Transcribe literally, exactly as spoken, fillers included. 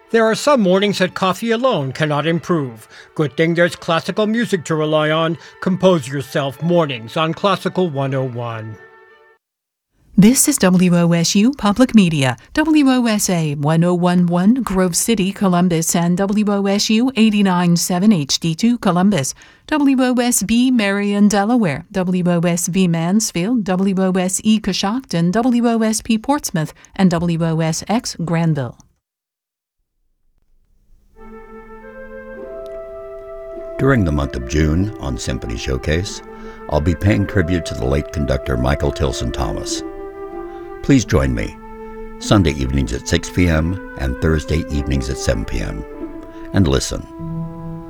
There are some mornings that coffee alone cannot improve. Good thing there's classical music to rely on. Compose yourself mornings on Classical one oh one. This is W O S U Public Media, W O S A one oh one point one Grove City, Columbus, and W O S U eighty-nine point seven H D two Columbus, W O S B Marion, Delaware, W O S V Mansfield, W O S E Coshocton, W O S P Portsmouth, and W O S X Granville. During the month of June on Symphony Showcase, I'll be paying tribute to the late conductor Michael Tilson Thomas. Please join me, Sunday evenings at six p.m. and Thursday evenings at seven p.m. and listen.